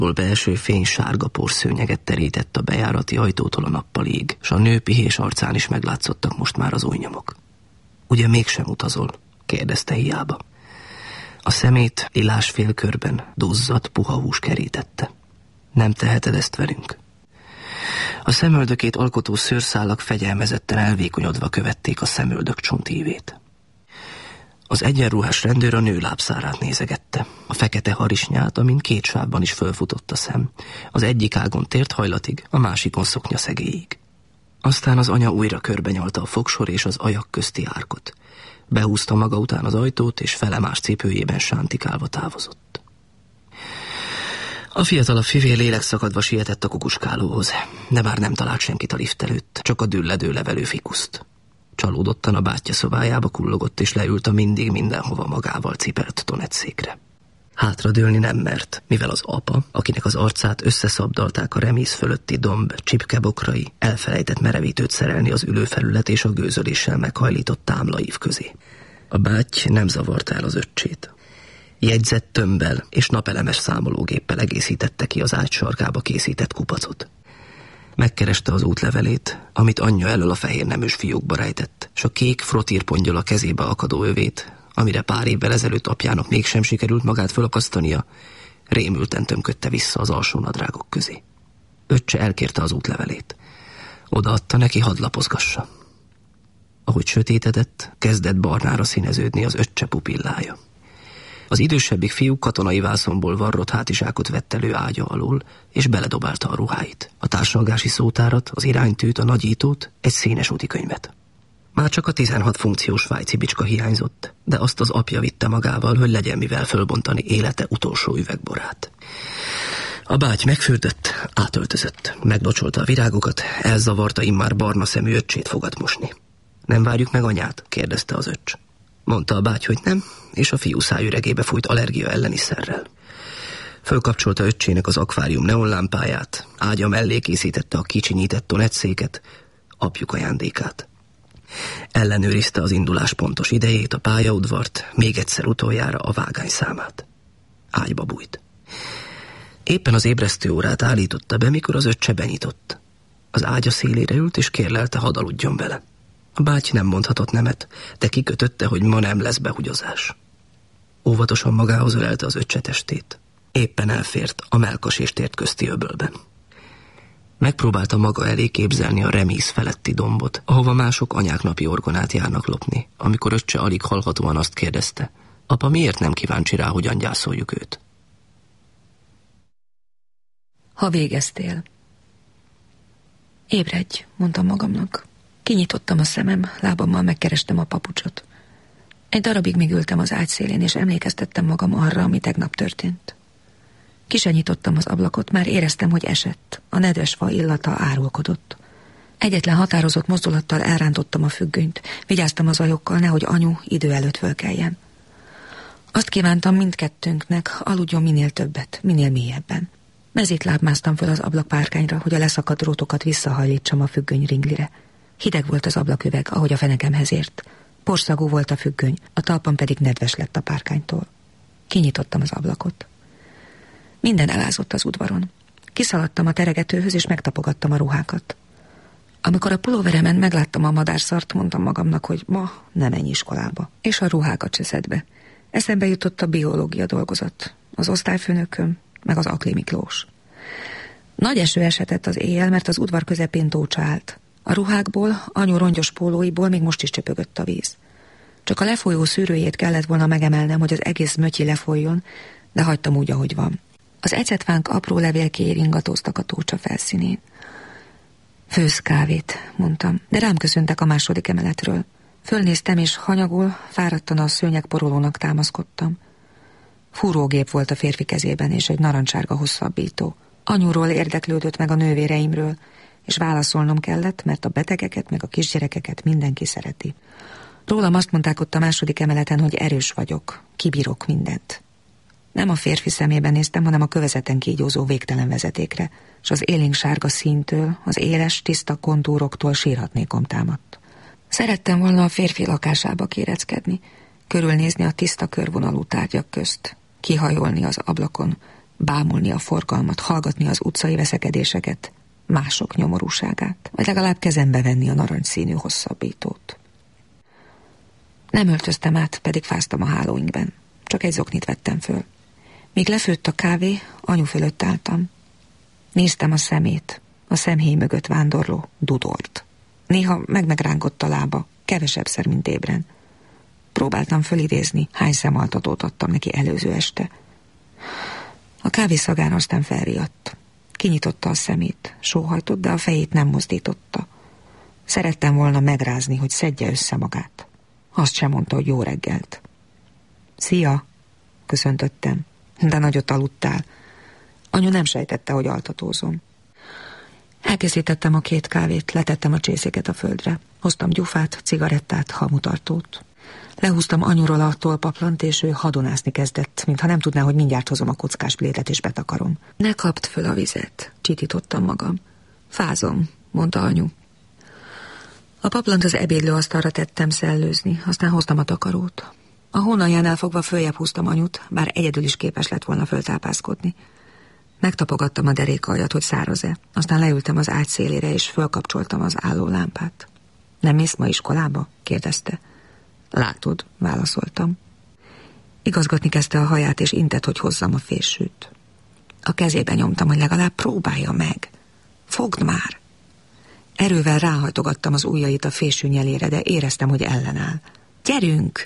ablakból beeső fény sárga porszőnyeget terített a bejárati ajtótól a nappalig, s a nő pihés arcán is meglátszottak most már az ujjnyomok. Ugye mégsem utazol? Kérdezte hiába. A szemét lilás félkörben duzzadt, puha hús kerítette. Nem teheted ezt velünk? A szemöldökét alkotó szőrszálak fegyelmezetten elvékonyodva követték a szemöldök csontívét. Az egyenruhás rendőr a nő lábszárát nézegette. A fekete harisnyát, amin 2 sávban is fölfutott a szem. Az egyik ágon tért hajlatig, a másikon szoknya szegélyig. Aztán az anya újra körbenyalta a fogsor és az ajak közti árkot. Behúzta maga után az ajtót, és felemás cipőjében sántikálva távozott. A fiatalabb fivér lélekszakadva sietett a kukuskálóhoz, de már nem talált senkit a lift előtt, csak a dülledő levelő fikuszt. Csalódottan a bátyja szobájába kullogott, és leült a mindig mindenhova magával cipelt tonetszékre. Hátradőlni nem mert, mivel az apa, akinek az arcát összeszabdalták a remész fölötti domb csipkebokrai, elfelejtett merevítőt szerelni az ülőfelület és a gőzöléssel meghajlított támlaív közé. A báty nem zavarta el az öccsét. Jegyzett tömbbel és napelemes számológéppel egészítette ki az ágy sarkába készített kupacot. Megkereste az útlevelét, amit anyja elől a fehér neműs fiókba rejtett, s a kék frotírpongyol a kezébe akadó övét, amire pár évvel ezelőtt apjának mégsem sikerült magát fölakasztania, rémülten tömködte vissza az alsó nadrágok közé. Öccse elkérte az útlevelét. Odaadta neki, hadd lapozgassa. Ahogy sötétedett, kezdett barnára színeződni az öccse pupillája. Az idősebbik fiú katonai vászonból varrott hátizsákot vett elő ágya alól, és beledobálta a ruháit, a társalgási szótárat, az iránytűt, a nagyítót, egy színes útikönyvet. Már csak a 16 funkciós svájci bicska hiányzott, de azt az apja vitte magával, hogy legyen mivel fölbontani élete utolsó üvegborát. A báty megfürdött, átöltözött, meglocsolta a virágokat, elzavarta immár barna szemű öccsét fogatmosni. Nem várjuk meg anyát? Kérdezte az öccs. Mondta a báty, hogy nem, és a fiú szájüregébe fújt allergia elleni szerrel. Fölkapcsolta öccsének az akvárium neonlámpáját, ágya mellé készítette a kicsinyített tonetszéket, apjuk ajándékát. Ellenőrizte az indulás pontos idejét, a pályaudvart, még egyszer utoljára a vágányszámát. Ágyba bújt. Éppen az ébresztő órát állította be, mikor az öccse benyitott. Az ágya szélére ült, és kérlelte, hadd aludjon vele. A báty nem mondhatott nemet, de kikötötte, hogy ma nem lesz behugyozás. Óvatosan magához ölelte az öccse testét. Éppen elfért a Mellkas és Tért közti öbölben. Megpróbálta maga elé képzelni a remész feletti dombot, ahova mások anyák napi orgonát járnak lopni, amikor öccse alig hallhatóan azt kérdezte: apa, miért nem kíváncsi rá, hogyan gyászoljuk őt? Ha végeztél. Ébredj, mondtam magamnak. Kinyitottam a szemem, lábammal megkerestem a papucsot. Egy darabig még ültem az ágy szélén, és emlékeztettem magam arra, ami tegnap történt. Ki se nyitottam az ablakot, már éreztem, hogy esett. A nedves fa illata árulkodott. Egyetlen határozott mozdulattal elrántottam a függönyt. Vigyáztam az ajokkal, nehogy anyu idő előtt fölkeljen. Azt kívántam mindkettőnknek, aludjon minél többet, minél mélyebben. Mezítláb másztam föl az ablakpárkányra, hogy a leszakadt drótokat visszahajlítsam a függöny ringlire. Hideg volt az ablaküveg, ahogy a fenekemhez ért. Porszagú volt a függöny, a talpam pedig nedves lett a párkánytól. Kinyitottam az ablakot. Minden elázott az udvaron. Kiszaladtam a teregetőhöz, és megtapogattam a ruhákat. Amikor a pulóveremen megláttam a madárszart, mondtam magamnak, hogy ma nem menj iskolába. És a ruhákat se szed be. Eszembe jutott a biológia dolgozat, az osztályfőnököm, meg az Akli Miklós. Nagy eső esett az éjjel, mert az udvar közepén tócsa állt. A ruhákból, anyu rongyos pólóiból még most is csöpögött a víz. Csak a lefolyó szűrőjét kellett volna megemelnem, hogy az egész mötyi lefolyjon, de hagytam úgy, ahogy van. Az ecetvánk apró levélkéi ringatóztak a tócsa felszínén. Főz kávét, mondtam, de rám köszöntek a második emeletről. Fölnéztem, és hanyagul, fáradtan a szőnyegporolónak támaszkodtam. Fúrógép volt a férfi kezében, és egy narancsárga hosszabbító. Anyuról érdeklődött meg a nővéreimről, és válaszolnom kellett, mert a betegeket meg a kisgyerekeket mindenki szereti. Rólam azt mondták ott a második emeleten, hogy erős vagyok, kibírok mindent. Nem a férfi szemében néztem, hanem a kövezeten kígyózó végtelen vezetékre, és az élénksárga színtől, az éles, tiszta kontúroktól sírhatnékom támadt. Szerettem volna a férfi lakásába kéreckedni, körülnézni a tiszta körvonalú tárgyak közt, kihajolni az ablakon, bámulni a forgalmat, hallgatni az utcai veszekedéseket, mások nyomorúságát, vagy legalább kezembe venni a narancsszínű hosszabbítót. Nem öltöztem át, pedig fáztam a hálóinkben. Csak egy zoknit vettem föl. Míg lefőtt a kávé, anyu fölött álltam. Néztem a szemét, a szemhéj mögött vándorló Dudort. Néha megrángott a lába, kevesebbszer, mint ébren. Próbáltam fölidézni, hány szemaltatót adtam neki előző este. A kávé szagán aztán felriadt. Kinyitotta a szemét, sóhajtott, de a fejét nem mozdította. Szerettem volna megrázni, hogy szedje össze magát. Azt sem mondta, hogy jó reggelt. Szia, köszöntöttem, de nagyot aludtál. Anyu nem sejtette, hogy altatózom. Elkészítettem a 2 kávét, letettem a csészéket a földre. Hoztam gyufát, cigarettát, hamutartót. Lehúztam anyuról a tollpaplant, és ő hadonászni kezdett, mintha nem tudná, hogy mindjárt hozom a kockás plétet és betakarom. Ne kapd föl a vizet, csitítottam magam. Fázom, mondta anyu. A paplant az ebédlőasztalra tettem szellőzni, aztán hoztam a takarót. A hónaljánál fogva följebb húztam anyut, bár egyedül is képes lett volna föltápászkodni. Megtapogattam a derékaljat, hogy száraz-e, aztán leültem az ágy szélére, és fölkapcsoltam az álló lámpát. Nem mész ma iskolába? Kérdezte. Látod, válaszoltam. Igazgatni kezdte a haját, és intett, hogy hozzam a fésűt. A kezébe nyomtam, hogy legalább próbálja meg. Fogd már! Erővel ráhajtogattam az ujjait a fésű nyelére, de éreztem, hogy ellenáll. Gyerünk!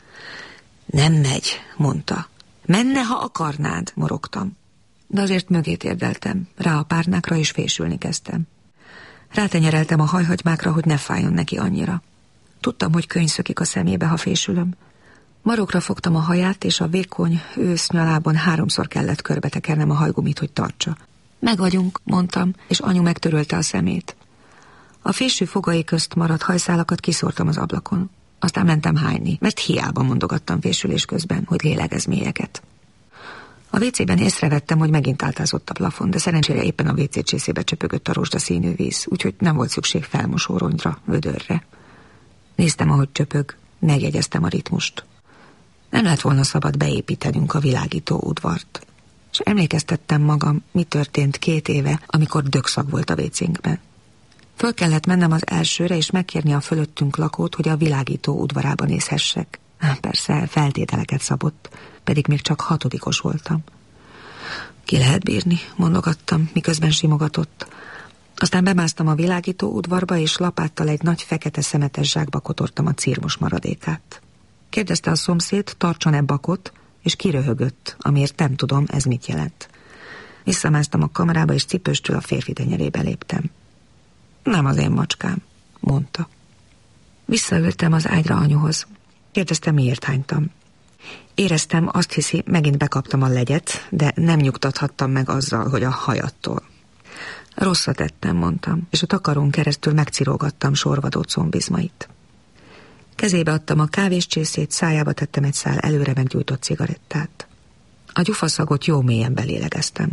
Nem megy, mondta. Menne, ha akarnád, morogtam. De azért mögé térdeltem, rá a párnákra, és fésülni kezdtem. Rátenyereltem a hajhagymákra, hogy ne fájjon neki annyira. Tudtam, hogy könyv szökik a szemébe, ha fésülöm. Marokra fogtam a haját, és a vékony ősznyalában 3-szor kellett körbetekernem a hajgumit, hogy tartsa. Meg vagyunk, mondtam, és anyu megtörölte a szemét. A fésű fogai közt maradt hajszálakat kiszórtam az ablakon. Aztán mentem hányni, mert hiába mondogattam fésülés közben, hogy lélegez mélyeket. A WC-ben észrevettem, hogy megint áltázott a plafon, de szerencsére éppen a WC csészébe csöpögött a rozsdaszínű víz, úgyhogy nem volt szükség felmosóronyra, vödörre. Néztem, ahogy csöpög, megjegyeztem a ritmust. Nem lett volna szabad beépítenünk a világító udvart. És emlékeztettem magam, mi történt 2 éve, amikor dögszag volt a WC-nkben. Föl kellett mennem az elsőre, és megkérni a fölöttünk lakót, hogy a világító udvarába nézhessek. Persze, feltételeket szabott, pedig még csak 6-os voltam. Ki lehet bírni, mondogattam, miközben simogatott. Aztán bemásztam a világító udvarba, és lapáttal egy nagy fekete szemetes zsákba kotortam a cirmos maradékát. Kérdezte a szomszéd, tartson-e bakot, és kiröhögött, amiért nem tudom, ez mit jelent. Visszamásztam a kamerába, és cipőstől a férfi tenyerébe léptem. Nem az én macskám, mondta. Visszaültem az ágyra anyuhoz. Kérdeztem, miért hánytam. Éreztem, azt hiszi, megint bekaptam a legyet, de nem nyugtathattam meg azzal, hogy a hajattól. Rosszat tettem, mondtam, és a takarón keresztül megcirógattam sorvadó combizmait. Kezébe adtam a kávéscsészét, szájába tettem egy szál előre meggyújtott cigarettát. A gyufaszagot jó mélyen belélegeztem.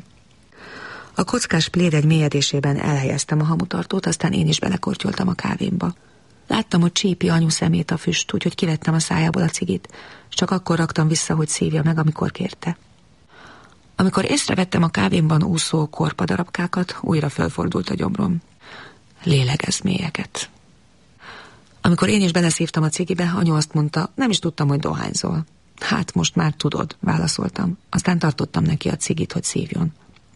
A kockás pléd egy mélyedésében elhelyeztem a hamutartót, aztán én is belekortyoltam a kávémba. Láttam, hogy csípi anyu szemét a füst, úgyhogy kivettem a szájából a cigit, és csak akkor raktam vissza, hogy szívja meg, amikor kérte. Amikor észrevettem a kávémban úszó korpadarabkákat, újra fölfordult a gyomrom. Lélegez mélyeket. Amikor én is beleszívtam a cigibe, anyu azt mondta, nem is tudtam, hogy dohányzol. Hát most már tudod, válaszoltam. Aztán tartottam neki a cigit, hogy szívjon.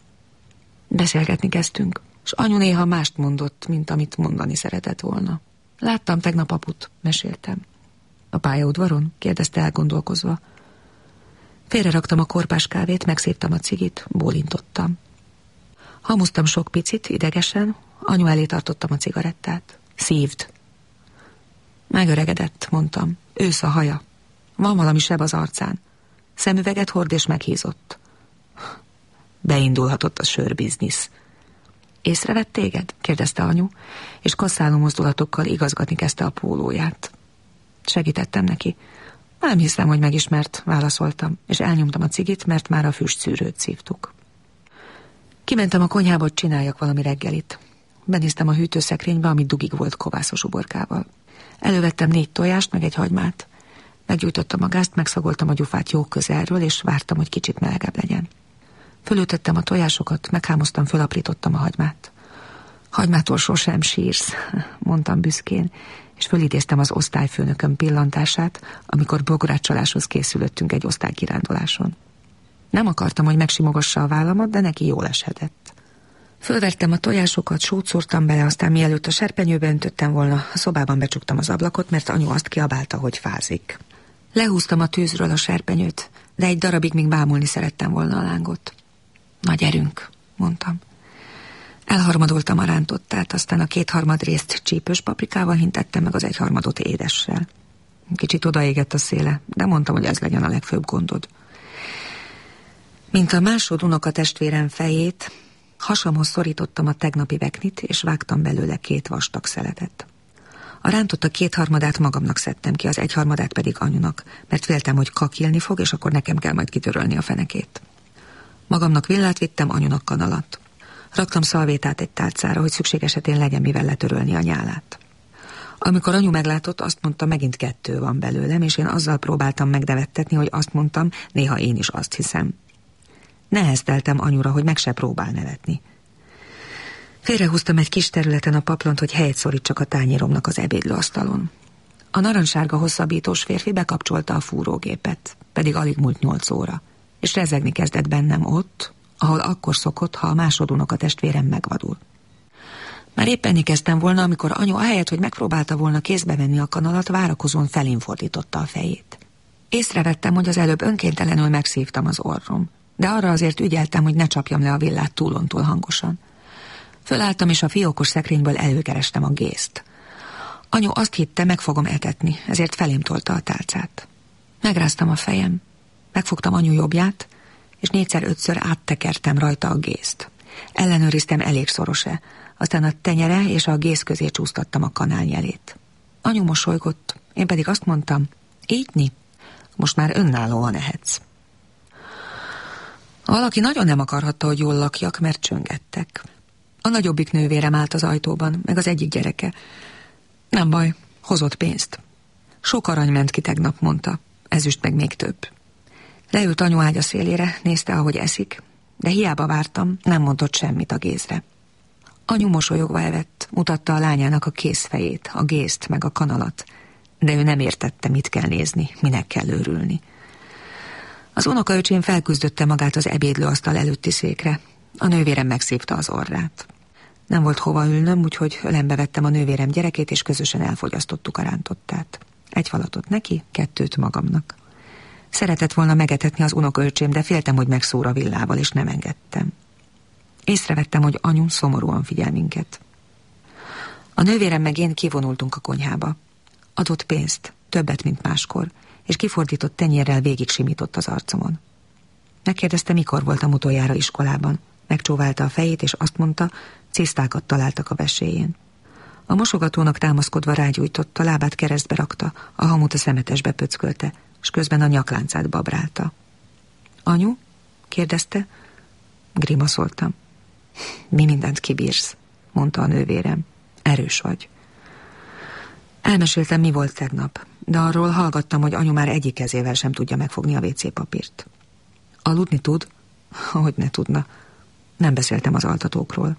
Beszélgetni kezdtünk, és anyu néha mást mondott, mint amit mondani szeretett volna. Láttam tegnap aput, meséltem. A pályaudvaron? Kérdezte elgondolkozva. Félreraktam a korpás kávét, megszívtam a cigit, bólintottam. Hamuztam sok picit, idegesen, anyu elé tartottam a cigarettát. Szívd! Megöregedett, mondtam. Ősz a haja. Van valami seb az arcán. Szemüveget hord és meghízott. Beindulhatott a sörbiznisz. Észrevett téged? Kérdezte anyu, és kasszáló mozdulatokkal igazgatni kezdte a pólóját. Segítettem neki. Nem hiszem, hogy megismert, válaszoltam, és elnyomtam a cigit, mert már a füstszűrőt szívtuk. Kimentem a konyhába, hogy csináljak valami reggelit. Benéztem a hűtőszekrénybe, ami dugig volt kovászos uborkával. Elővettem 4 tojást, meg egy hagymát. Meggyújtottam a gázt, megszagoltam a gyufát jó közelről, és vártam, hogy kicsit melegebb legyen. Fölültettem a tojásokat, meghámoztam, fölaprítottam a hagymát. Hagymától sosem sírsz, mondtam büszkén, és fölidéztem az osztályfőnököm pillantását, amikor bográcsoláshoz készülöttünk egy osztálykiránduláson. Nem akartam, hogy megsimogassa a vállamat, de neki jól eshetett. Fölvertem a tojásokat, sót szórtam bele, aztán mielőtt a serpenyőbe öntöttem volna, a szobában becsuktam az ablakot, mert anyu azt kiabálta, hogy fázik. Lehúztam a tűzről a serpenyőt, de egy darabig még bámulni szerettem volna a lángot. Na gyerünk, mondtam. Elharmadoltam a rántottát, aztán a 2/3 részt csípős paprikával hintettem meg az 1/3 édessel. Kicsit odaégett a széle, de mondtam, hogy ez legyen a legfőbb gondod. Mint a másod unokatestvérem fejét, hasamhoz szorítottam a tegnapi veknit, és vágtam belőle 2 vastag szeletet. A rántottak 2/3 magamnak szedtem ki, az 1/3 pedig anyunak, mert féltem, hogy kakilni fog, és akkor nekem kell majd kitörölni a fenekét. Magamnak villát vittem, anyunak kanalat. Raktam szalvétát egy tálcára, hogy szükség esetén legyen mivel letörölni a nyálát. Amikor anyu meglátott, azt mondta, megint 2 van belőlem, és én azzal próbáltam megnevettetni, hogy azt mondtam, néha én is azt hiszem. Nehezteltem anyura, hogy meg se próbál nevetni. Félrehúztam egy kis területen a paplont, hogy helyet szorítsak a tányéromnak az ebédlőasztalon. A narancssárga hosszabbítós férfi bekapcsolta a fúrógépet, pedig alig múlt 8 óra, és rezegni kezdett bennem ott, ahol akkor szokott, ha a másodunokatestvérem megvadul. Már éppen kezdtem volna, amikor anyu ahelyett, hogy megpróbálta volna kézbe venni a kanalat, várakozón felén fordította a fejét. Észrevettem, hogy az előbb önkéntelenül megszívtam az orrom, de arra azért ügyeltem, hogy ne csapjam le a villát túlontúl hangosan. Fölálltam, és a fiókos szekrényből előkerestem a gészt. Anyu azt hitte, meg fogom etetni, ezért felém tolta a tálcát. Megráztam a fejem, megfogtam anyu jobbját, és 4-5-ször áttekertem rajta a gészt. Ellenőriztem, elég szoros-e, aztán a tenyere és a gész közé csúsztattam a kanáljelét. Anyu mosolygott, én pedig azt mondtam, így most már önállóan ehetsz. Valaki nagyon nem akarhatta, hogy jól lakjak, mert csöngettek. A nagyobbik nővérem állt az ajtóban, meg az egyik gyereke. Nem baj, hozott pénzt. Sok arany ment ki tegnap, mondta, ezüst meg még több. Leült anyu ágya szélére, nézte, ahogy eszik, de hiába vártam, nem mondott semmit a gézre. Anyu mosolyogva evett, mutatta a lányának a kézfejét, a gészt meg a kanalat, de ő nem értette, mit kell nézni, minek kell őrülni. Az unokaöcsém felküzdötte magát az ebédlőasztal előtti székre, a nővérem megszívta az orrát. Nem volt hova ülnöm, úgyhogy ölembe vettem a nővérem gyerekét, és közösen elfogyasztottuk a rántottát. 1 falatot neki, 2 magamnak. Szeretett volna megetetni az unokaöcsém, de féltem, hogy megszór a villával, és nem engedtem. Észrevettem, hogy anyu szomorúan figyel minket. A nővérem meg én kivonultunk a konyhába. Adott pénzt, többet, mint máskor, és kifordított tenyérrel végig simított az arcomon. Megkérdezte, mikor voltam utoljára iskolában. Megcsóválta a fejét, és azt mondta, cisztákat találtak a veséjén. A mosogatónak támaszkodva rágyújtott, a lábát keresztbe rakta, a hamut a szemetesbe pöckölte, és közben a nyakláncát babrálta. Anyu? Kérdezte. Grimaszoltam. Mi mindent kibírsz, mondta a nővérem. Erős vagy. Elmeséltem, mi volt tegnap, de arról hallgattam, hogy anyu már egyik kezével sem tudja megfogni a WC papírt. Aludni tud? Hogy ne tudna. Nem beszéltem az altatókról.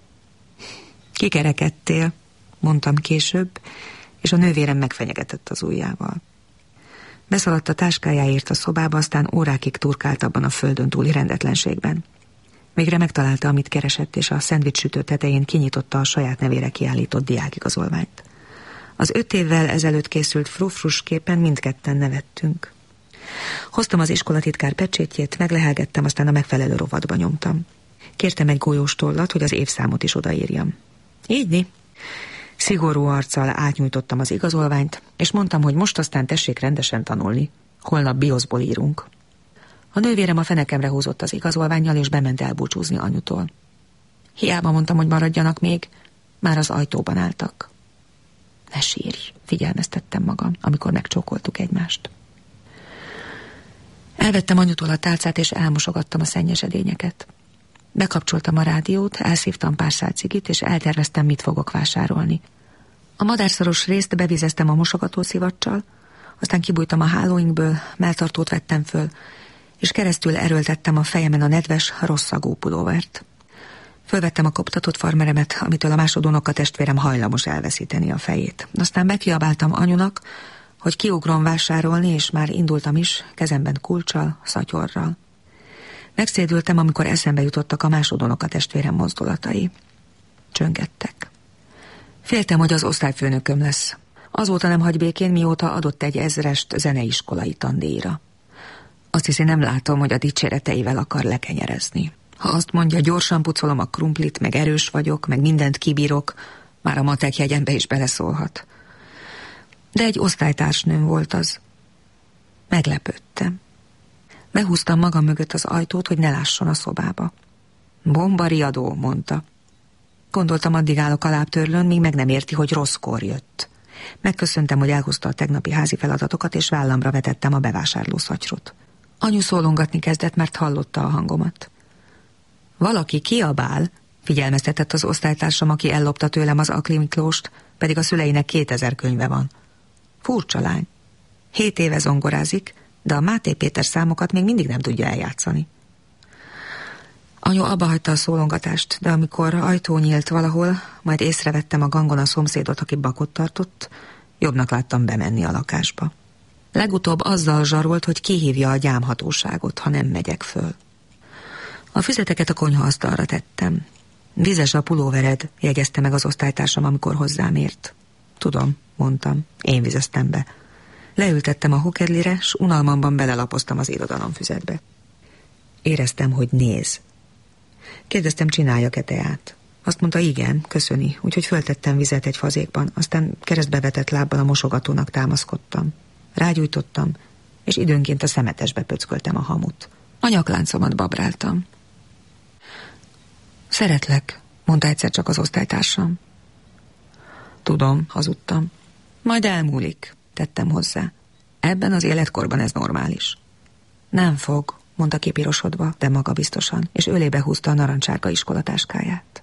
Kikerekedtél, mondtam később, és a nővérem megfenyegetett az ujjával. Beszaladt a táskájáért a szobába, aztán órákig turkált abban a földön túli rendetlenségben. Végre megtalálta, amit keresett, és a szendvicssütő tetején kinyitotta a saját nevére kiállított diákigazolványt. Az 5 évvel ezelőtt készült frufrus képen mindketten nevettünk. Hoztam az iskolatitkár pecsétjét, meglehelgettem, aztán a megfelelő rovatba nyomtam. Kértem egy golyós tollat, hogy az évszámot is odaírjam. Így. Szigorú arccal átnyújtottam az igazolványt, és mondtam, hogy most aztán tessék rendesen tanulni. Holnap bioszból írunk. A nővérem a fenekemre húzott az igazolvánnyal, és bement elbúcsúzni anyutól. Hiába mondtam, hogy maradjanak még, már az ajtóban álltak. Ne sírj, figyelmeztettem magam, amikor megcsókoltuk egymást. Elvettem anyutól a tálcát, és elmosogattam a szennyes edényeket. Bekapcsoltam a rádiót, elszívtam pár szál cigit, és elterveztem, mit fogok vásárolni. A madárszaros részt bevizeztem a mosogatószivacsal, aztán kibújtam a hálóinkből, melltartót vettem föl, és keresztül erőltettem a fejemen a nedves, rosszagú pulóvert. Fölvettem a koptatott farmeremet, amitől a másodunokatestvérem hajlamos elveszíteni a fejét. Aztán bekiabáltam anyunak, hogy kiugrom vásárolni, és már indultam is, kezemben kulccsal, szatyorral. Megszédültem, amikor eszembe jutottak a másodunokatestvérem mozdulatai. Csöngettek. Féltem, hogy az osztályfőnököm lesz. Azóta nem hagy békén, mióta adott egy 1000-est zeneiskolai tandíjra. Azt hiszi, nem látom, hogy a dicséreteivel akar lekenyerezni. Ha azt mondja, gyorsan pucolom a krumplit, meg erős vagyok, meg mindent kibírok, már a matek jegyembe is beleszólhat. De egy osztálytársnőm volt az. Meglepődtem. Behúztam magam mögött az ajtót, hogy ne lásson a szobába. Bombariadó, mondta. Gondoltam, addig állok a lábtörlőn, míg meg nem érti, hogy rosszkor jött. Megköszöntem, hogy elhozta a tegnapi házi feladatokat, és vállamra vetettem a bevásárló szatyrot. Anyu szólongatni kezdett, mert hallotta a hangomat. Valaki kiabál, figyelmeztetett az osztálytársam, aki ellopta tőlem az Akli Miklóst, pedig a szüleinek 2000 könyve van. Furcsa lány. 7 éve zongorázik, de a Máté Péter számokat még mindig nem tudja eljátszani. Anyu abbahagyta a szólongatást, de amikor ajtó nyílt valahol, majd észrevettem a gangon a szomszédot, aki bakot tartott, jobbnak láttam bemenni a lakásba. Legutóbb azzal zsarolt, hogy kihívja a gyámhatóságot, ha nem megyek föl. A füzeteket a konyhaasztalra tettem. Vizes a pulóvered, jegyezte meg az osztálytársam, amikor hozzám ért. Tudom, mondtam, én vizeztem be. Leültettem a hokedlire, s unalmamban belelapoztam az irodalomfüzetbe. Éreztem, hogy néz. Kérdeztem, csináljak-e teát. Azt mondta, igen, köszöni, úgyhogy föltettem vizet egy fazékban, aztán keresztbevetett lábbal a mosogatónak támaszkodtam. Rágyújtottam, és időnként a szemetesbe pöcköltem a hamut. A nyakláncomat babráltam. Szeretlek, mondta egyszer csak az osztálytársam. Tudom, hazudtam. Majd elmúlik, tettem hozzá. Ebben az életkorban ez normális. Nem fog, mondta kipirosodva, de magabiztosan, és ölébe húzta a narancsárga iskolatáskáját.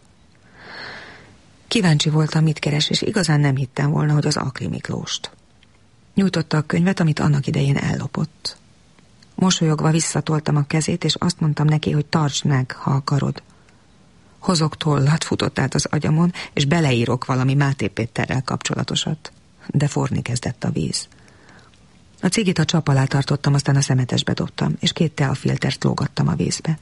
Kíváncsi voltam, mit keres, és igazán nem hittem volna, hogy az Akli Miklóst. Nyújtotta a könyvet, amit annak idején ellopott. Mosolyogva visszatoltam a kezét, és azt mondtam neki, hogy tartsd meg, ha akarod. Hozok tollat, futott át az agyamon, és beleírok valami Máté Péterrel kapcsolatosat. De forni kezdett a víz. A cigit a csap alá tartottam, aztán a szemetesbe dobtam, és 2 teafiltert lógattam a vízbe.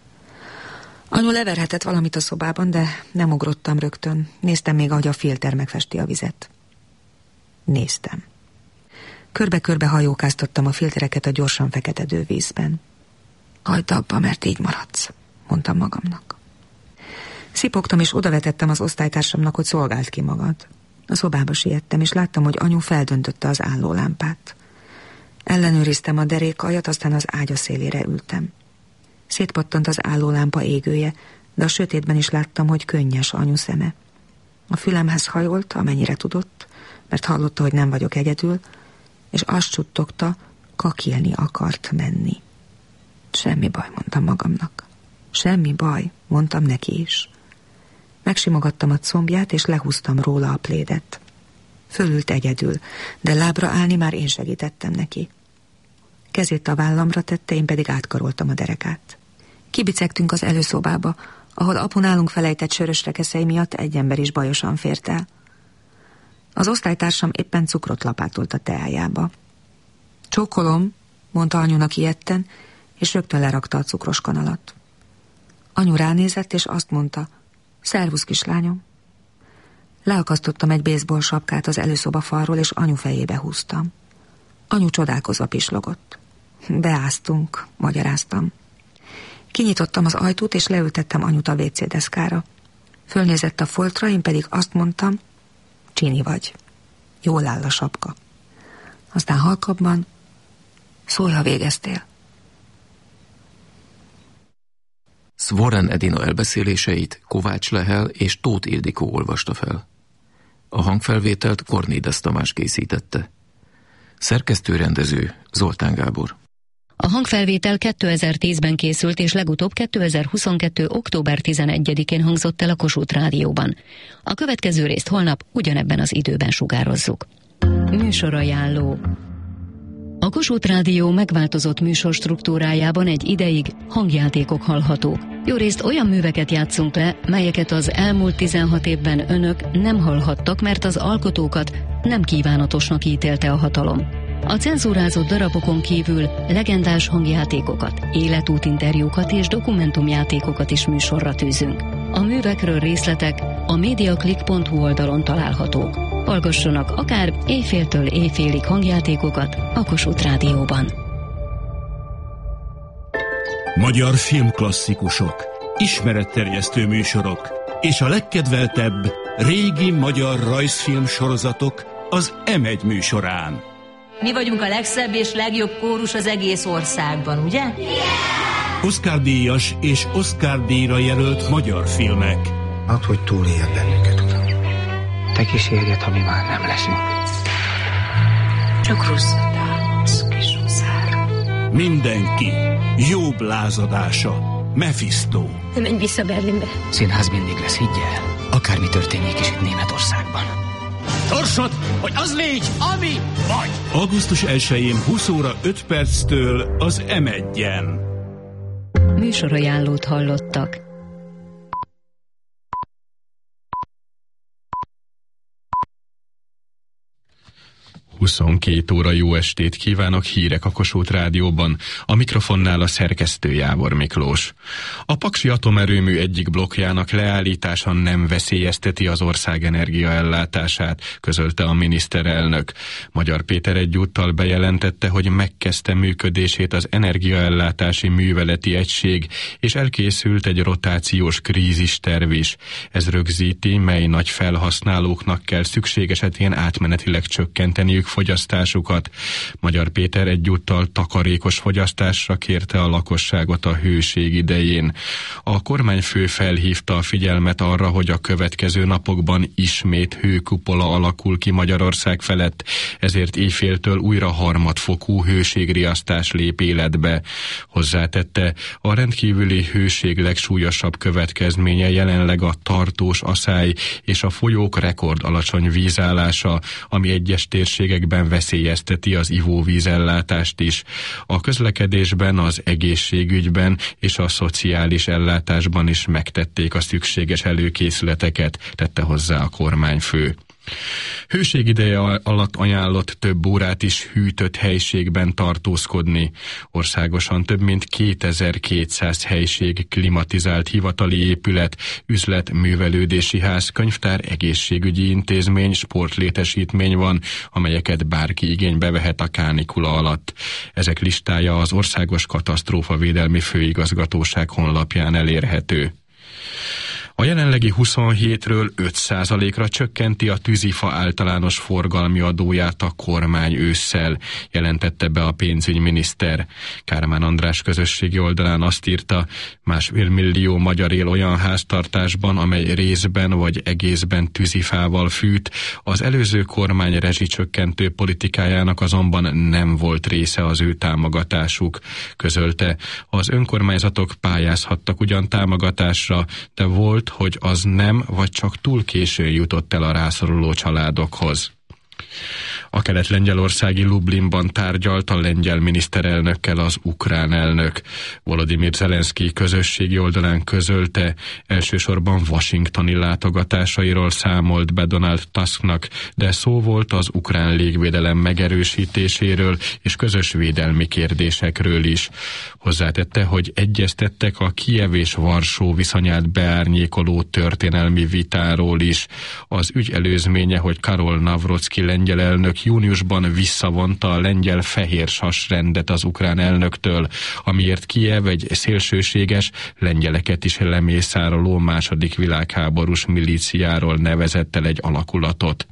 Anyu leverhetett valamit a szobában, de nem ugrottam rögtön. Néztem még, ahogy a filter megfesti a vizet. Néztem. Körbe-körbe hajókáztattam a filtereket a gyorsan feketedő vízben. Hagyd abba, mert így maradsz, mondtam magamnak. Szipogtam, és odavetettem az osztálytársamnak, hogy szolgáld ki magad. A szobába siettem, és láttam, hogy anyu feldöntötte az állólámpát. Ellenőriztem a derékajat, aztán az ágya szélére ültem. Szétpattant az állólámpa égője, de a sötétben is láttam, hogy könnyes anyu szeme. A fülemhez hajolt, amennyire tudott, mert hallotta, hogy nem vagyok egyedül, és azt suttogta, kakilni akart menni. Semmi baj, mondtam magamnak. Semmi baj, mondtam neki is. Megsimogattam a combját, és lehúztam róla a plédet. Fölült egyedül, de lábra állni már én segítettem neki. Kezét a vállamra tette, én pedig átkaroltam a derekát. Kibicegtünk az előszobába, ahol apu nálunk felejtett sörös rekeszei miatt egy ember is bajosan fért el. Az osztálytársam éppen cukrot lapátolt a teájába. Csókolom, mondta anyunak ijedten, és rögtön lerakta a cukros kanalat. Anyu ránézett, és azt mondta, szervusz, kislányom. Leakasztottam egy baseball sapkát az előszoba falról, és anyu fejébe húztam. Anyu csodálkozva pislogott. Beáztunk, magyaráztam. Kinyitottam az ajtót, és leültettem anyut a WC deszkára. Fölnézett a foltra, én pedig azt mondtam, csini vagy. Jól áll a sapka. Aztán halkabban, szólj, ha végeztél. Szvoren Edina elbeszéléseit Kovács Lehel és Tóth Ildikó olvasta fel. A hangfelvételt Kornédes Tamás készítette. Szerkesztő-rendező Zoltán Gábor. A hangfelvétel 2010-ben készült, és legutóbb 2022. október 11-én hangzott el a Kossuth Rádióban. A következő részt holnap ugyanebben az időben sugározzuk. Műsorajánló. A Kossuth Rádió megváltozott műsorstruktúrájában egy ideig hangjátékok hallhatók. Jórészt olyan műveket játszunk le, melyeket az elmúlt 16 évben önök nem hallhattak, mert az alkotókat nem kívánatosnak ítélte a hatalom. A cenzúrázott darabokon kívül legendás hangjátékokat, életútinterjúkat és dokumentumjátékokat is műsorra tűzünk. A művekről részletek a mediaclick.hu oldalon találhatók. Hallgassanak akár éjféltől éjfélig hangjátékokat a Kossuth Rádióban. Magyar filmklasszikusok, ismeretterjesztő műsorok és a legkedveltebb régi magyar rajzfilm sorozatok az M1 műsorán. Mi vagyunk a legszebb és legjobb kórus az egész országban, ugye? Yeah! Oscar-díjas és Oscar-díjra jelölt magyar filmek. Add, hogy túléljed bennünket, uram. Te kísérjed, ha mi már nem leszünk. Csak rosszat álmodsz, kis huszár. Mindenki. Jobb lázadása. Mephisto. Menj vissza Berlinbe. Színház mindig lesz, higgy el. Akármi történik is itt Németországban. Sorsod, hogy az légy, ami vagy. Augusztus 1-én 20 óra 5 perctől az M1-en. Műsorajánlót hallottak. Huszonkettő óra, jó estét kívánok, hírek a Kossuth Rádióban, a mikrofonnál a szerkesztő Jávor Miklós. A paksi atomerőmű egyik blokkjának leállítása nem veszélyezteti az ország energiaellátását, közölte a miniszterelnök. Magyar Péter egyúttal bejelentette, hogy megkezdte működését az energiaellátási műveleti egység, és elkészült egy rotációs krízisterv is. Ez rögzíti, mely nagy felhasználóknak kell szükség esetén átmenetileg csökkenteniük fogyasztásukat. Magyar Péter egyúttal takarékos fogyasztásra kérte a lakosságot a hőség idején. A kormányfő felhívta a figyelmet arra, hogy a következő napokban ismét hőkupola alakul ki Magyarország felett, ezért éjféltől újra harmadfokú hőségriasztás lép életbe. Hozzátette, a rendkívüli hőség legsúlyosabb következménye jelenleg a tartós aszály és a folyók rekord alacsony vízállása, ami egyes térségekben veszélyezteti az ivóvízellátást is. A közlekedésben, az egészségügyben és a szociális ellátásban is megtették a szükséges előkészületeket, tette hozzá a kormányfő. Hőségideje alatt ajánlott több órát is hűtött helységben tartózkodni. Országosan több mint 2200 helység, klimatizált hivatali épület, üzlet, művelődési ház, könyvtár, egészségügyi intézmény, sportlétesítmény van, amelyeket bárki igénybe vehet a kánikula alatt. Ezek listája az Országos Katasztrófavédelmi Főigazgatóság honlapján elérhető. A jelenlegi 27-ről 5%-ra csökkenti a tűzifa általános forgalmi adóját a kormány ősszel, jelentette be a pénzügyminiszter. Kármán András közösségi oldalán azt írta, 1,5 millió magyar él olyan háztartásban, amely részben vagy egészben tűzifával fűt. Az előző kormány rezsicsökkentő politikájának azonban nem volt része az ő támogatásuk, közölte. Az önkormányzatok pályázhattak ugyan támogatásra, de volt, hogy az nem, vagy csak túl későn jutott el a rászoruló családokhoz. A kelet-lengyelországi Lublinban tárgyalt a lengyel miniszterelnökkel az ukrán elnök. Volodymyr Zelenszky közösségi oldalán közölte, elsősorban washingtoni látogatásairól számolt be Donald Tusknak, de szó volt az ukrán légvédelem megerősítéséről és közös védelmi kérdésekről is. Hozzátette, hogy egyeztettek a Kijev és Varsó viszonyát beárnyékoló történelmi vitáról is. Az ügy előzménye, hogy Karol Navrocki lengyel elnök júniusban visszavonta a lengyel fehér sasrendet az ukrán elnöktől, amiért Kijev egy szélsőséges, lengyeleket is lemészároló második világháborús milíciáról nevezett el egy alakulatot.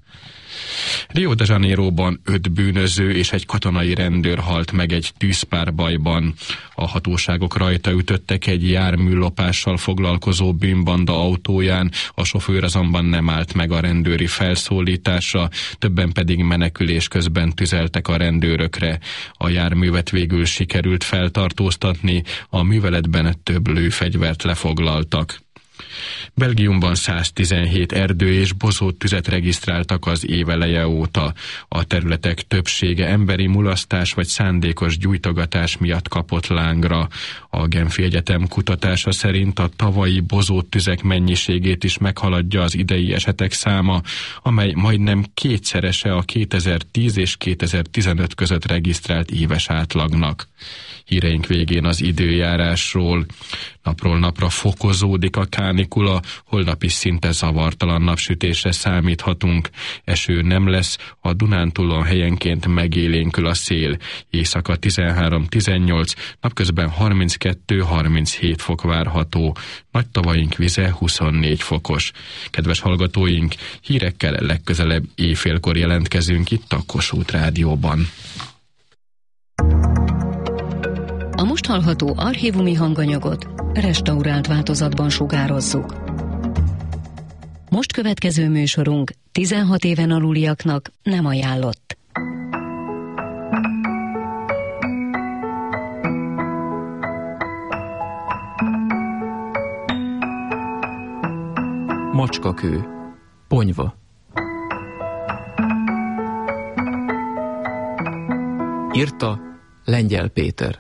Rio de Janeiróban 5 bűnöző és egy katonai rendőr halt meg egy tűzpárbajban. A hatóságok rajta ütöttek egy járműlopással foglalkozó bűnbanda autóján, a sofőr azonban nem állt meg a rendőri felszólításra, többen pedig menekülés közben tüzeltek a rendőrökre. A járművet végül sikerült feltartóztatni, a műveletben több lőfegyvert lefoglaltak. Belgiumban 117 erdő- és bozóttüzet regisztráltak az éveleje óta. A területek többsége emberi mulasztás vagy szándékos gyújtogatás miatt kapott lángra. A Genfi Egyetem kutatása szerint a tavalyi bozóttüzek mennyiségét is meghaladja az idei esetek száma, amely majdnem kétszerese a 2010 és 2015 között regisztrált éves átlagnak. Híreink végén az időjárásról. Napról napra fokozódik a kánikula, holnap is szinte zavartalan napsütésre számíthatunk. Eső nem lesz, a Dunántúlon helyenként megélénkül a szél. Éjszaka 13-18, napközben 32-37 fok várható. Nagy tavaink vize 24 fokos. Kedves hallgatóink, hírekkel legközelebb éjfélkor jelentkezünk itt a Kossuth Rádióban. A most hallható archívumi hanganyagot restaurált változatban sugározzuk. Most következő műsorunk 16 éven aluliaknak nem ajánlott. Macskakő, Ponyva. Írta Lengyel Péter.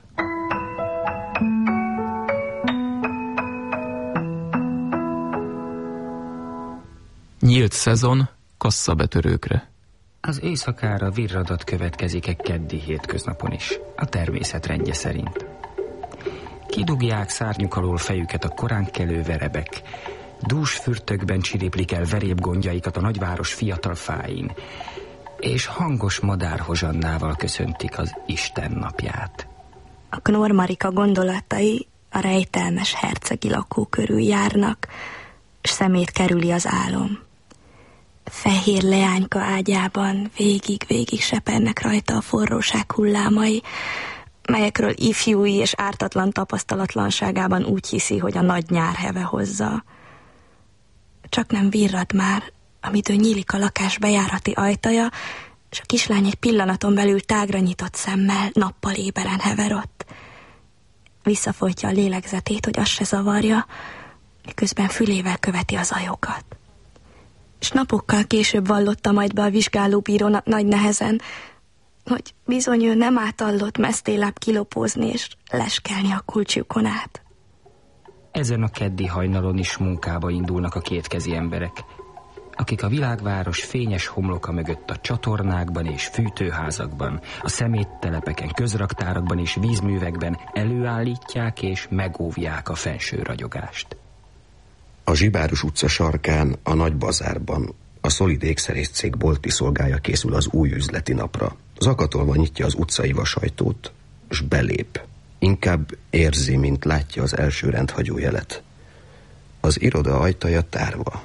Nyílt szezon kasszabetörőkre. Az éjszakára virradat következik egy keddi hétköznapon is, a természet rendje szerint. Kidugják szárnyuk alól fejüket a koránkelő verebek, dús fürtökben csiriplik el verébgondjaikat a nagyváros fiatal fáin, és hangos madárhozsannával köszöntik az Isten napját. A Knorr Marika gondolatai a rejtelmes hercegi lakó körül járnak, s szemét kerüli az álom. Fehér leányka ágyában végig sepernek rajta a forróság hullámai, melyekről ifjúi és ártatlan tapasztalatlanságában úgy hiszi, hogy a nagy nyár heve hozza. Csak nem virrad már, amitől nyílik a lakás bejárati ajtaja, és a kislány egy pillanaton belül tágra nyitott szemmel nappal éberen hever ott. Visszafolytja a lélegzetét, hogy azt se zavarja, miközben fülével követi az ajokat. És napokkal később vallotta majd be a vizsgálóbíró nagy nehezen, hogy bizony ő nem átallott mesztéláb kilopózni és leskelni a kulcsjukon át. Ezen a keddi hajnalon is munkába indulnak a kétkezi emberek, akik a világváros fényes homloka mögött a csatornákban és fűtőházakban, a szeméttelepeken, közraktárakban és vízművekben előállítják és megóvják a fenső ragyogást. A Zsibáros utca sarkán, a nagy bazárban a Szolid ékszerészcég bolti szolgája készül az új üzleti napra. Zakatolva nyitja az utcai vasajtót, s belép. Inkább érzi, mint látja az első rendhagyó jelet. Az iroda ajtaja tárva.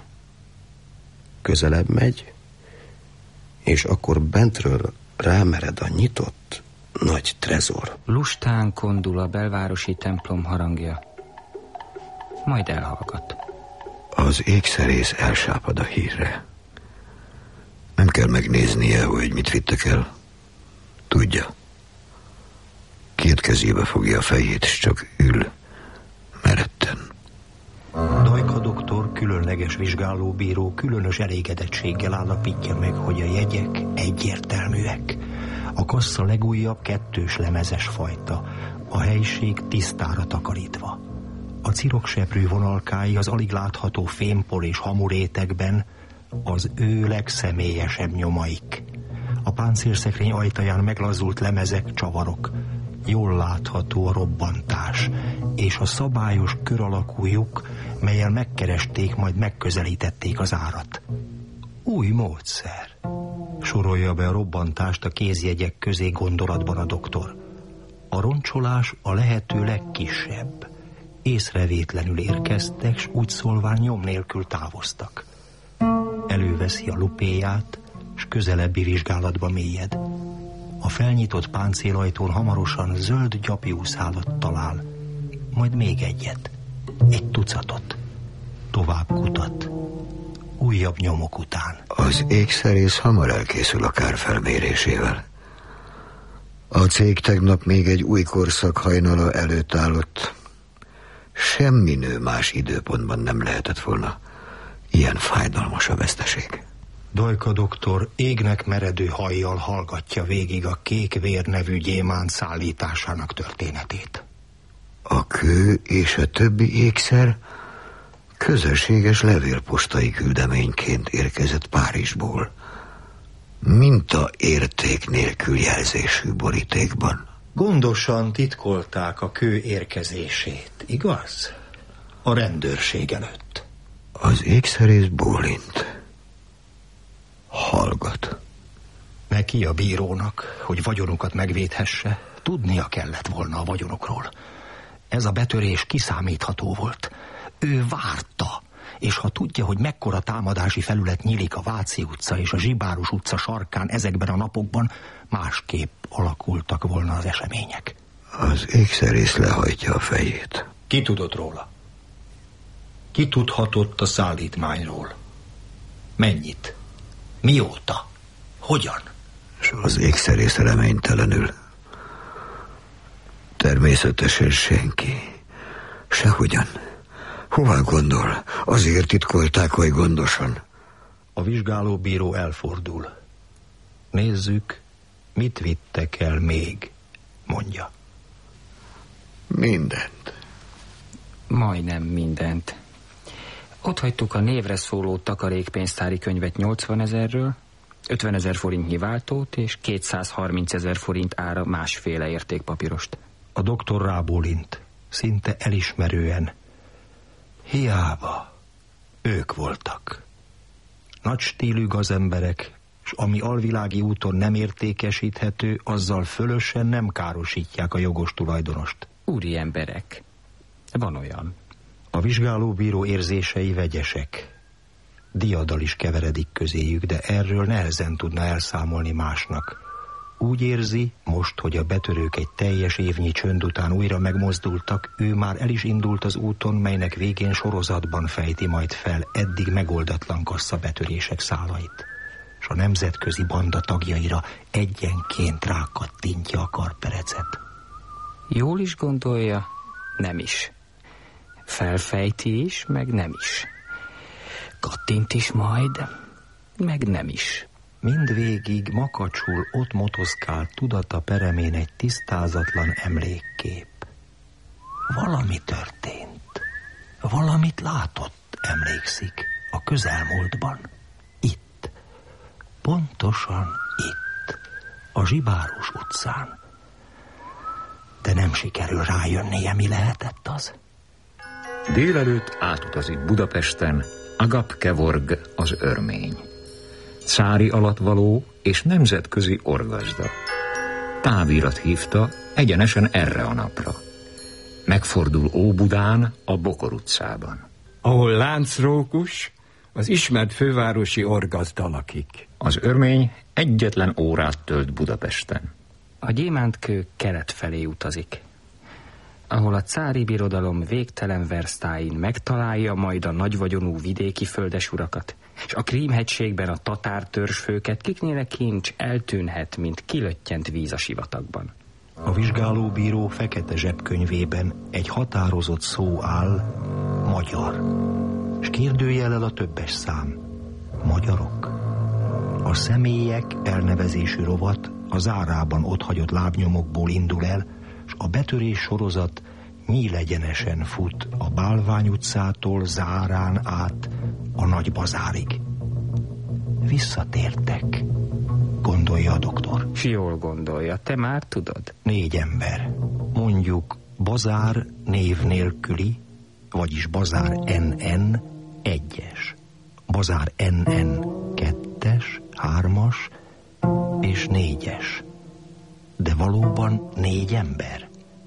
Közelebb megy, és akkor bentről rámered a nyitott nagy trezor. Lustán kondul a belvárosi templom harangja, majd elhallgat. Az ékszerész elsápad a hírre. Nem kell megnéznie, hogy mit vittek el. Tudja. Két kezébe fogja a fejét, és csak ül meretten. Dajka doktor, különleges vizsgálóbíró különös elégedettséggel állapítja meg, hogy a jegyek egyértelműek. A kassa legújabb 2-s lemezes fajta, a helység tisztára takarítva. A cirokseprű vonalkái az alig látható fémpor és hamurétegben az ő legszemélyesebb nyomaik. A páncélszekrény ajtaján meglazult lemezek, csavarok. Jól látható a robbantás, és a szabályos kör alakú lyuk, mellyel megkeresték, majd megközelítették az árat. Új módszer. Sorolja be a robbantást a kézjegyek közé gondolatban a doktor. A roncsolás a lehető legkisebb. Észrevétlenül érkeztek, s úgy szólván nyom nélkül távoztak. Előveszi a lupéját, s közelebbi vizsgálatba mélyed. A felnyitott páncélajtón hamarosan zöld gyapjúszálat talál, majd még egyet, egy tucatot. Tovább kutat, újabb nyomok után. Az ékszerész hamar elkészül a kár felmérésével. A cég tegnap még egy új korszak hajnala előtt állott, Semmi nő más időpontban nem lehetett volna ilyen fájdalmas a veszteség. Dajka doktor égnek meredő hajjal hallgatja végig a Kék Vér nevű gyémánt szállításának történetét. A kő és a többi ékszer közösséges levélpostai küldeményként érkezett Párizsból. Minta érték nélkül jelzésű borítékban. Gondosan titkolták a kő érkezését, igaz? A rendőrség előtt. Az ékszerész bólint. Hallgat. Neki, a bírónak, hogy vagyonukat megvédhesse, tudnia kellett volna a vagyonokról. Ez a betörés kiszámítható volt. Ő várta, és ha tudja, hogy mekkora támadási felület nyílik a Váci utca és a Zsibárus utca sarkán ezekben a napokban, másképp alakultak volna az események. Az ékszerész lehajtja a fejét. Ki tudott róla? Ki tudhatott a szállítmányról? Mennyit? Mióta? Hogyan? És az ékszerész reménytelenül. Természetesen senki. Sehogyan. Hová gondol? Azért titkolták oly gondosan. A vizsgálóbíró elfordul. Nézzük, mit vittek el még, mondja. Mindent. Majdnem mindent. Ott hagytuk a névre szóló takarékpénztári könyvet 80 000-ről, 50 000 forintnyi váltót és 230 000 forint ára másféle értékpapírost. A doktor rábólint, szinte elismerően. Hiába. Ők voltak. Nagy stílű gazemberek, s ami alvilági úton nem értékesíthető, azzal fölösen nem károsítják a jogos tulajdonost. Úri emberek. Van olyan. A vizsgálóbíró érzései vegyesek. Diadal is keveredik közéjük, de erről nehezen tudna elszámolni másnak. Úgy érzi, most, hogy a betörők egy teljes évnyi csönd után újra megmozdultak, ő már el is indult az úton, melynek végén sorozatban fejti majd fel eddig megoldatlan kasszabetörések szálait, és a nemzetközi banda tagjaira egyenként rákattintja a karperecet. Jól is gondolja, nem is. Felfejti is, meg nem is. Kattint is majd, meg nem is. Mindvégig makacsul ott motoszkál tudata peremén egy tisztázatlan emlékkép. Valami történt. Valamit látott, emlékszik, a közelmúltban. Itt. Pontosan itt. A Zsibárus utcán. De nem sikerül rájönnie, mi lehetett az. Délelőtt átutazik Budapesten Agap Kevorg, az örmény. Cári alattvaló és nemzetközi orgazda. Távirat hívta egyenesen erre a napra. Megfordul Óbudán, a Bokor utcában. Ahol Láncrókus, az ismert fővárosi orgazda lakik. Az örmény egyetlen órát tölt Budapesten. A gyémántkő kelet felé utazik, ahol a cári birodalom végtelen versztáin megtalálja majd a nagyvagyonú vidéki földesurakat, és a Krím-hegységben a tatár törzsfőket, kiknél a kincs eltűnhet, mint kilöttyent víz a sivatagban. A vizsgálóbíró fekete zsebkönyvében egy határozott szó áll, magyar, és kérdőjellel a többes szám, magyarok. A személyek elnevezésű rovat a zárában otthagyott lábnyomokból indul el, és a betörés sorozat nyílegyenesen fut a Bálvány utcától Zárán át a Nagy Bazárig. Visszatértek, gondolja a doktor. Jól gondolja, te már tudod. 4 ember, mondjuk Bazár név nélküli, vagyis Bazár NN 1-es, Bazár NN 2-es, 3-as és 4-es. De valóban 4 ember.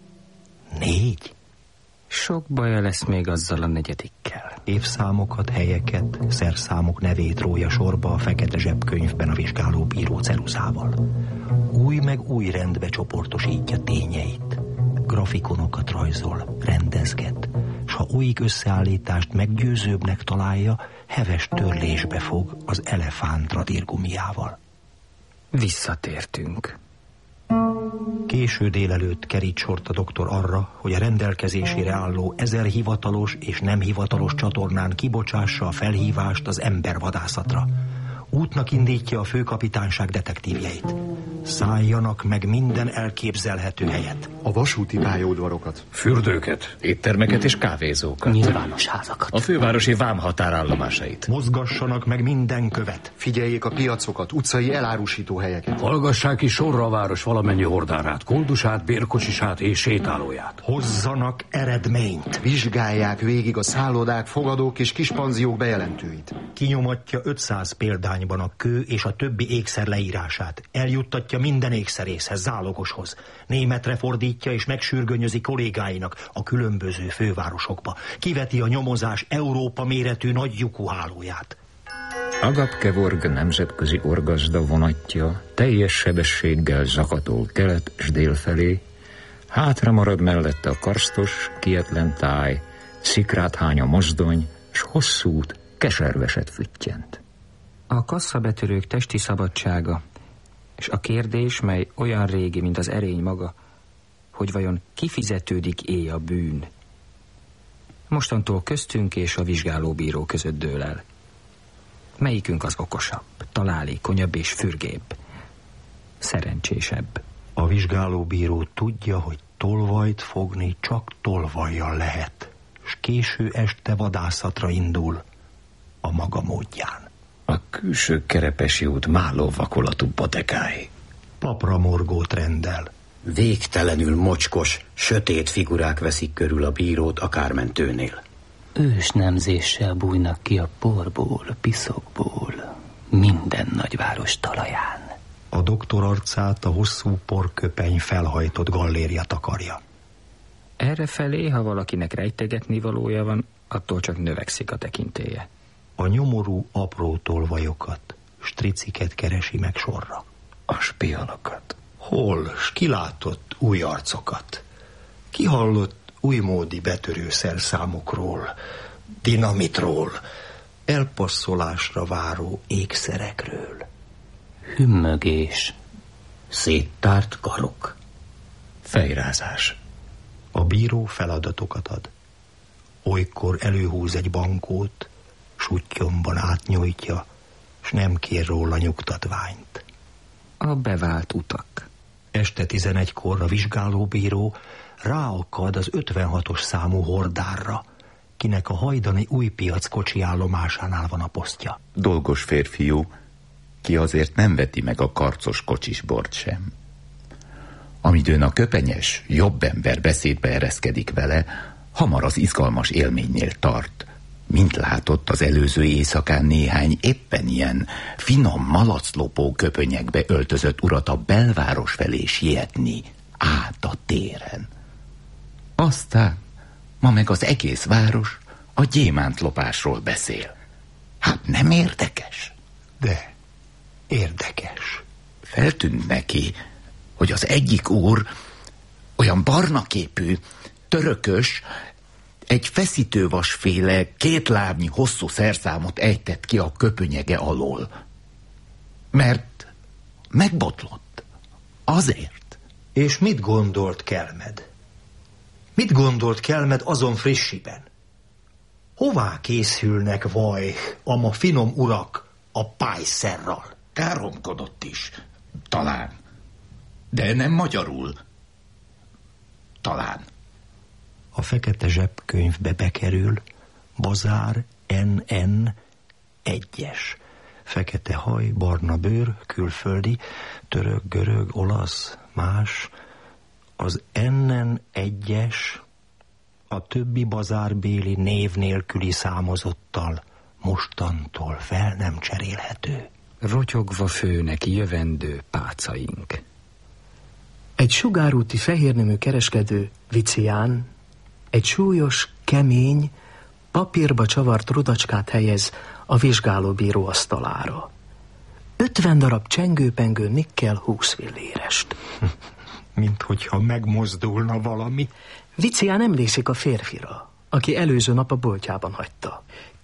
4? Sok baja lesz még azzal a 4. Évszámokat, helyeket, szerszámok nevét rója sorba a fekete zsebkönyvben a vizsgálóbíró ceruzával. Új meg új rendbe csoportosítja tényeit. Grafikonokat rajzol, rendezget, s ha új összeállítást meggyőzőbbnek találja, heves törlésbe fog az elefánt radírgumiával. Visszatértünk. Késő délelőtt kerít sort a doktor arra, hogy a rendelkezésére álló 1000 hivatalos és nem hivatalos csatornán kibocsássa a felhívást az embervadászatra. Útnak indítja a főkapitányság detektívjeit. Szálljanak meg minden elképzelhető helyet. A vasúti pályaudvarokat, fürdőket, éttermeket és kávézókat, nyilvános házakat, a fővárosi vámhatárállomásait. Mozgassanak meg minden követ. Figyeljék a piacokat, utcai elárusító helyeket. Hallgassák ki sorra a város valamennyi hordárát, koldusát, bérkocsisát és sétálóját. Hozzanak eredményt. Vizsgálják végig a szállodák, fogadók és kispanziók bejelentőit. Kinyomatja 500 példányban a kő és a többi ékszer leírását. Eljuttatja minden ékszerészhez, zálogoshoz. Németre fordítja és megsürgönyözi kollégáinak a különböző fővárosokba. Kiveti a nyomozás Európa méretű nagy lyukú hálóját. Agapkevorg nemzetközi orgazda vonatja teljes sebességgel zakatol kelet és dél felé, hátra marad mellette a karsztos, kietlen táj, szikrát hány a mozdony, s hosszút, keserveset füttyent. A kasszabetörők testi szabadsága, és a kérdés, mely olyan régi, mint az erény maga, hogy vajon kifizetődik a bűn, mostantól köztünk és a vizsgálóbíró között dől el. Melyikünk az okosabb, találékonyabb és fürgébb, szerencsésebb? A vizsgálóbíró tudja, hogy tolvajt fogni csak tolvajjal lehet, s késő este vadászatra indul a maga módján. A külső Kerepesi út máló vakolatú bodegái. Papramorgót rendel. Végtelenül mocskos, sötét figurák veszik körül a bírót a kármentőnél. Ős nemzéssel bújnak ki a porból, piszokból, minden nagyváros talaján. A doktor arcát a hosszú porköpeny felhajtott galléria takarja. Errefelé, ha valakinek rejtegetni valója van, attól csak növekszik a tekintélye. A nyomorú apró tolvajokat, striciket keresi meg sorra. A spionokat. Hol, s kilátott új arcokat. Kihallott újmódi betörő szerszámokról, dinamitról, elpasszolásra váró ékszerekről. Hümmögés, széttárt karok, fejrázás. A bíró feladatokat ad. Olykor előhúz egy bankót, suttyomban átnyújtja, s nem kér róla nyugtatványt. A bevált utak. Este 11-kor a vizsgálóbíró ráakad az 56-os számú hordárra, kinek a hajdani Újpiac kocsi állomásánál van a posztja. Dolgos férfiú, ki azért nem veti meg a karcos kocsisbort sem. Amidőn a köpenyes, jobb ember beszédbe ereszkedik vele, hamar az izgalmas élménynél tart. Mint látott az előző éjszakán néhány éppen ilyen finom malaclopó köpönyekbe öltözött urat a belváros felé sietni át a téren. Aztán ma meg az egész város a gyémántlopásról beszél. Hát nem érdekes? De érdekes. Feltűnt neki, hogy az egyik úr olyan barna képű, törökös, egy feszítővasféle, 2 lábnyi hosszú szerszámot ejtett ki a köpönyege alól. Mert megbotlott. Azért. És mit gondolt Kelmed? Mit gondolt Kelmed azon frissiben? Hová készülnek vaj, ama finom urak a pályszerral? Káromkodott is. Talán. De nem magyarul. Talán. A fekete zsebkönyvbe bekerül, bazár NN 1-es. Fekete haj, barna bőr, külföldi, török, görög, olasz, más. Az NN 1-es a többi bazárbéli név nélküli számozottal mostantól fel nem cserélhető. Rotyogva főnek jövendő pácaink. Egy sugárúti fehérnemű kereskedő, Vicián, egy súlyos, kemény, papírba csavart rudacskát helyez a vizsgálóbíró asztalára. 50 darab csengőpengő nikkel 20 fillérest. Mint hogyha megmozdulna valami. Vicián emlékszik a férfira, aki előző nap a boltjában hagyta.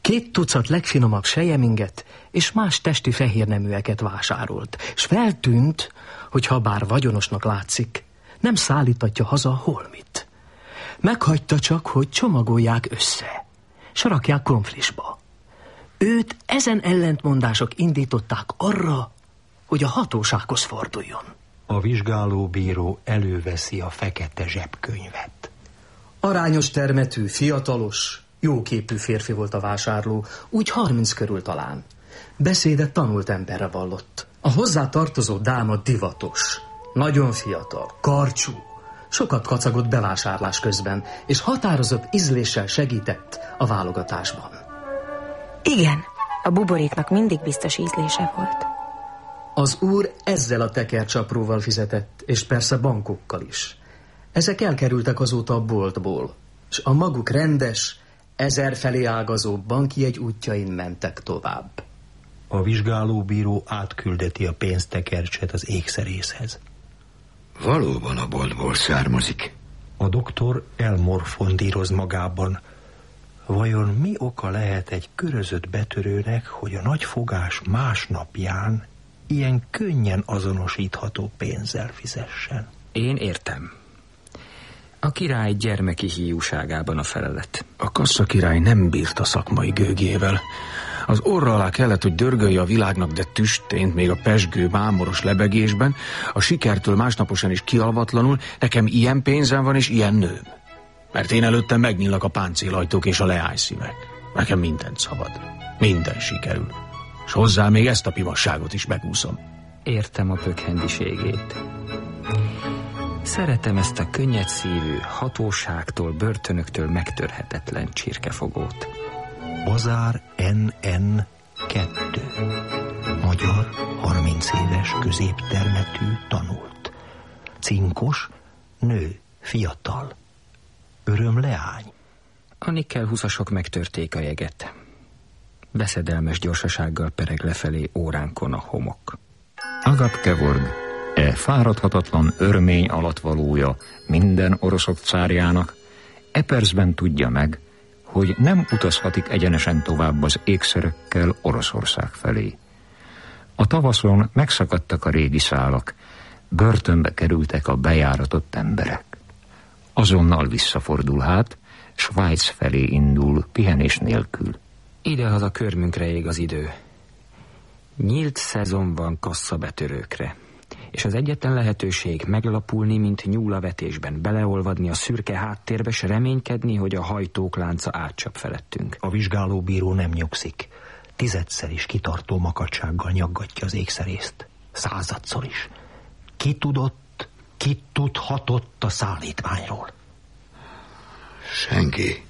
2 tucat legfinomabb sejeminget és más testi fehérneműeket vásárolt, és feltűnt, hogy ha bár vagyonosnak látszik, nem szállítatja haza a holmit. Meghagyta csak, hogy csomagolják össze, s rakják konflisba. Őt ezen ellentmondások indították arra, hogy a hatósághoz forduljon. A vizsgálóbíró előveszi a fekete zsebkönyvet. Arányos termetű, fiatalos, jóképű férfi volt a vásárló, úgy 30 körül talán. Beszédet tanult emberre vallott. A hozzá tartozó dáma divatos, nagyon fiatal, karcsú, sokat kacagott bevásárlás közben, és határozott ízléssel segített a válogatásban. Igen, a buboréknak mindig biztos ízlése volt. Az úr ezzel a tekercsapróval fizetett, és persze bankokkal is. Ezek elkerültek azóta a boltból, és a maguk rendes, 1000 felé ágazó bankjegy útjain mentek tovább. A vizsgálóbíró átküldeti a pénztekercset az ékszerészhez. Valóban a boltból származik. A doktor elmorfondíroz magában. Vajon mi oka lehet egy körözött betörőnek, hogy a nagyfogás másnapján ilyen könnyen azonosítható pénzzel fizessen? Én értem. A király gyermeki hiúságában a felelet. A kasszakirály nem bírt a szakmai gőgével. Az orra alá kellett, hogy dörgölje a világnak, de tüstént még a pezsgő, mámoros lebegésben, a sikertől másnaposan is kialvatlanul, nekem ilyen pénzem van és ilyen nőm. Mert én előttem megnyílnak a páncélajtók és a leányszívek. Nekem mindent szabad. Minden sikerül. És hozzá még ezt a pimasságot is megúszom. Értem a pökhendiségét. Szeretem ezt a könnyedszívű, hatóságtól, börtönöktől megtörhetetlen csirkefogót. Bazár NN 2. Magyar, 30 éves, középtermetű, tanult. Cinkos, nő, fiatal. Öröm leány. A nikkel 20-asok megtörték a jeget. Veszedelmes gyorsasággal pereg lefelé óránkon a homok. Agap Kevorg, fáradhatatlan örmény alattvalója minden oroszok cárjának, percben tudja meg, hogy nem utazhatik egyenesen tovább az ékszerekkel Oroszország felé. A tavaszon megszakadtak a régi szálak, börtönbe kerültek a bejáratott emberek. Azonnal visszafordul hát, Svájc felé indul pihenés nélkül. Idehaza körmünkre ég az idő. Nyílt szezon van kasszabetörőkre, és az egyetlen lehetőség meglapulni, mint nyúl a vetésben, beleolvadni a szürke háttérbe, s reménykedni, hogy a hajtók lánca átcsap felettünk. A vizsgálóbíró nem nyugszik. 10-szer is kitartó makacsággal nyaggatja az ékszerészt. 100-szor is. Ki tudott, ki tudhatott a szállítmányról? Senki.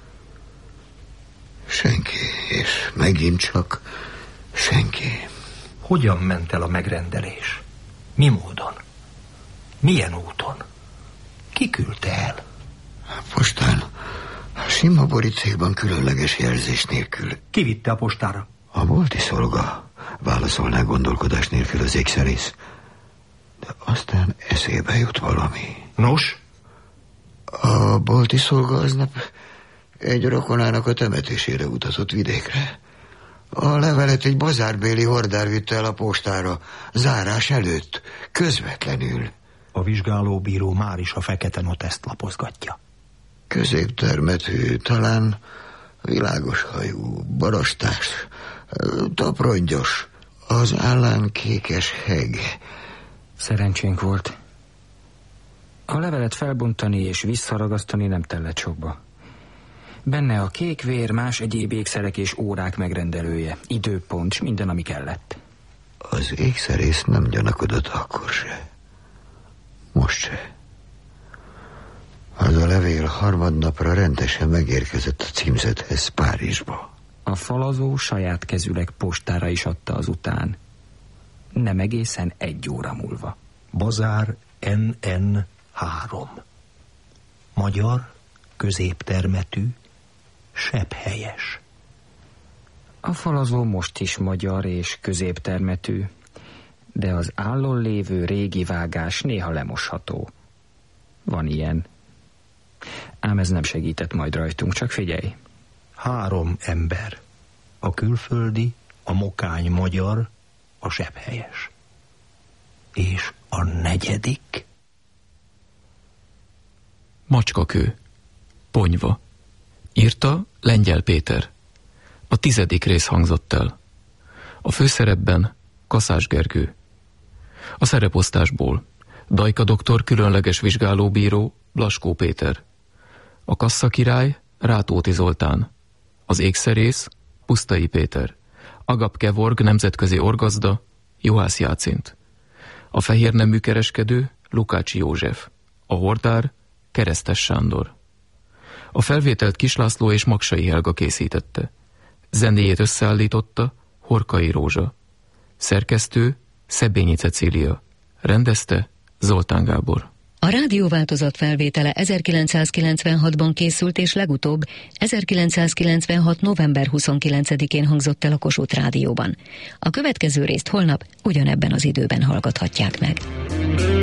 Senki, és megint csak senki. Hogyan ment el a megrendelés? Mi módon? Milyen úton? Ki küldte el? Postán, a sima boricékban különleges jelzés nélkül. Ki vitte a postára? A bolti szolga, válaszolná gondolkodás nélkül az ékszerész. De aztán eszébe jut valami. Nos? A bolti szolga aznap egy rokonának a temetésére utazott vidékre. A levelet egy bazárbéli hordár vitte el a postára, zárás előtt, közvetlenül. A vizsgálóbíró már is a fekete noteszt lapozgatja. Középtermetű, talán világos hajú, barostás, taprongyos, az állán kékes heg. Szerencsénk volt. A levelet felbontani és visszaragasztani nem tellett sokba. Benne a kék vér, más egyéb ékszerek és órák megrendelője, időpont, s minden, ami kellett. Az ékszerész nem gyanakodott akkor se. Most se. Az a levél harmadnapra rendesen megérkezett a címzethez Párizsba. A falazó saját kezüleg postára is adta azután. Nem egészen 1 óra múlva. Bazár NN 3. Magyar, középtermetű, sebhelyes. A falazó most is magyar és középtermetű, de az állon lévő régi vágás néha lemosható. Van ilyen. Ám ez nem segített majd rajtunk, csak figyelj. 3 ember, a külföldi, a mokány magyar, a zsebhelyes. És a 4. Macskakő. Ponyva. Írta Lengyel Péter. A 10. rész hangzott el. A főszerepben Kaszás Gergő. A szereposztásból Dajka doktor különleges vizsgálóbíró Blaskó Péter. A kasszakirály Rátóti Zoltán. Az ékszerész Pusztai Péter. Agap Kevorg nemzetközi orgazda Juhász Jácint. A fehérnemű kereskedő Lukács József. A hordár Keresztes Sándor. A felvételt Kislászló és Maksai Helga készítette. Zenéjét összeállította Horkai Rózsa. Szerkesztő Szebényi Cecília. Rendezte Zoltán Gábor. A rádióváltozat felvétele 1996-ban készült, és legutóbb 1996. november 29-én hangzott el a Kossuth Rádióban. A következő részt holnap ugyanebben az időben hallgathatják meg.